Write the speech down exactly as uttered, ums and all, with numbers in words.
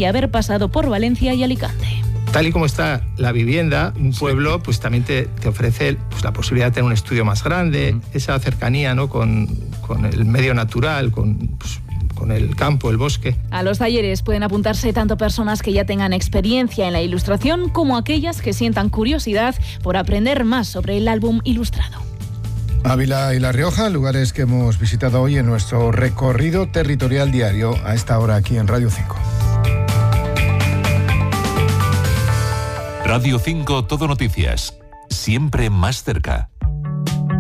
y haber pasado por Valencia y Alicante. Tal y como está la vivienda, un pueblo pues también te, te ofrece pues, la posibilidad de tener un estudio más grande, uh-huh. esa cercanía, ¿no? con, con el medio natural, con, pues, con el campo, el bosque. A los talleres pueden apuntarse tanto personas que ya tengan experiencia en la ilustración como aquellas que sientan curiosidad por aprender más sobre el álbum ilustrado. Ávila y La Rioja, lugares que hemos visitado hoy en nuestro recorrido territorial diario a esta hora aquí en Radio cinco. Radio cinco Todo Noticias, siempre más cerca.